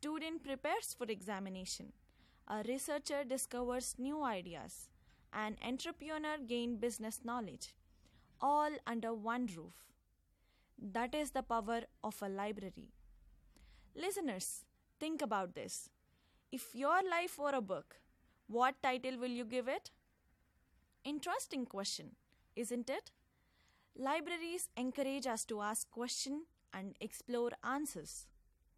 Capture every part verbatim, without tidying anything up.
student prepares for examination, a researcher discovers new ideas, an entrepreneur gains business knowledge, all under one roof. That is the power of a library. Listeners, think about this. If your life were a book, what title will you give it? Interesting question, isn't it? Libraries encourage us to ask questions and explore answers.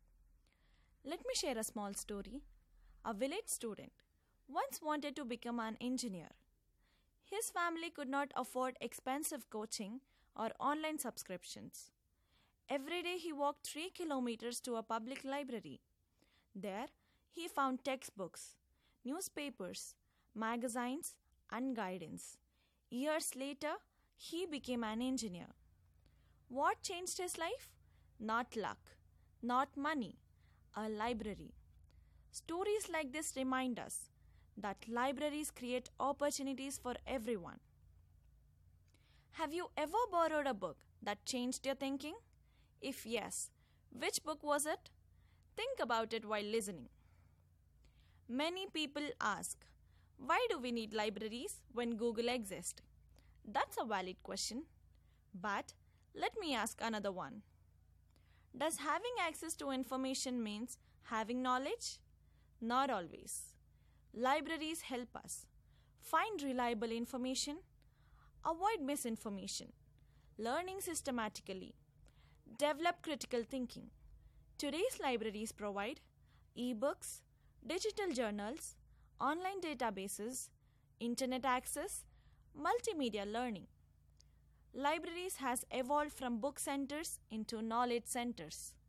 Let me share a small story. A village student once wanted to become an engineer. His family could not afford expensive coaching or online subscriptions. Every day he walked three kilometers to a public library. There, he found textbooks, newspapers, magazines, and guidance. Years later, he became an engineer. What changed his life? Not luck, not money, a library. Stories like this remind us that libraries create opportunities for everyone. Have you ever borrowed a book that changed your thinking? If yes, which book was it? Think about it while listening. Many people ask, why do we need libraries when Google exists? That's a valid question. But let me ask another one. Does having access to information means having knowledge? Not always. Libraries help us find reliable information, avoid misinformation, learning systematically, develop critical thinking. Today's libraries provide e-books, digital journals, online databases, internet access, multimedia learning. Libraries has evolved from book centers into knowledge centers.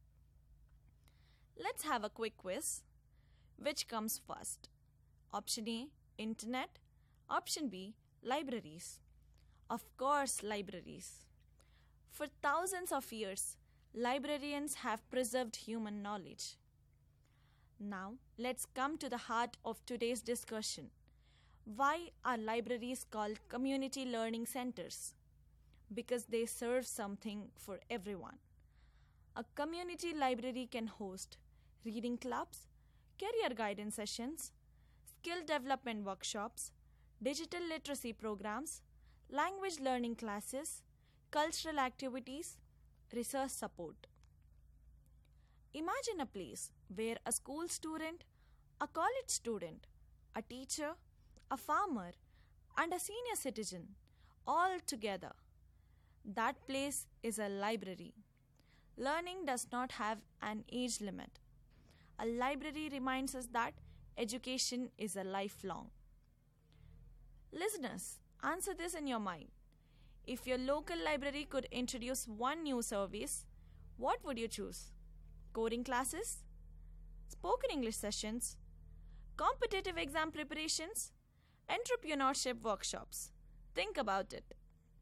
Let's have a quick quiz. Which comes first? Option A, internet. Option B, libraries. Of course, libraries. For thousands of years, librarians have preserved human knowledge. Now, let's come to the heart of today's discussion. Why are libraries called community learning centers? Because they serve something for everyone. A community library can host reading clubs, career guidance sessions, skill development workshops, digital literacy programs, language learning classes, cultural activities, research support. Imagine a place where a school student, a college student, a teacher, a farmer, and a senior citizen all together. That place is a library. Learning does not have an age limit. A library reminds us that education is a lifelong. Listeners, answer this in your mind. If your local library could introduce one new service, what would you choose? Coding classes? Spoken English sessions? Competitive exam preparations? Entrepreneurship workshops? Think about it.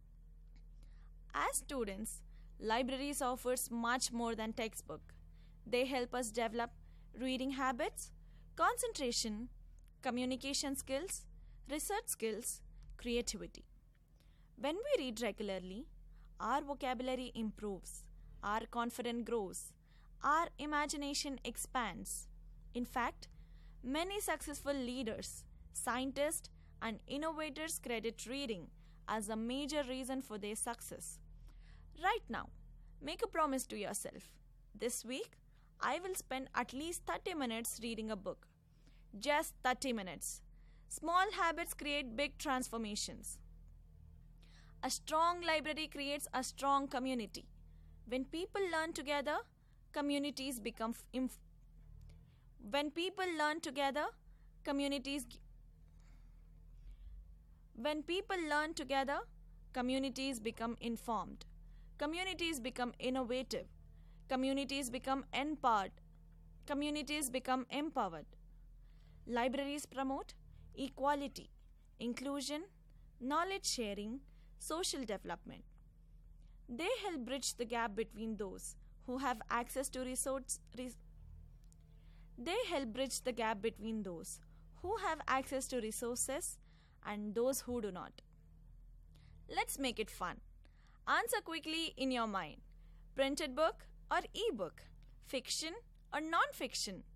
As students, libraries offers much more than textbook. They help us develop reading habits, concentration, communication skills, research skills, creativity. When we read regularly, our vocabulary improves, our confidence grows, our imagination expands. In fact, many successful leaders, scientists, and innovators credit reading as a major reason for their success. Right now, make a promise to yourself. This week, I will spend at least thirty minutes reading a book. Just thirty minutes. Small habits create big transformations. A strong library creates a strong community. When people learn together, communities become inf- when people learn together, communities when people learn together, communities become informed. Communities become innovative. Communities become empowered. Communities become empowered. Libraries promote equality, inclusion, knowledge sharing, social development. They help bridge the gap between those who have access to resource, res- they help bridge the gap between those who have access to resources and those who do not. Let's make it fun. Answer quickly in your mind. Printed book or e-book? Fiction or non-fiction?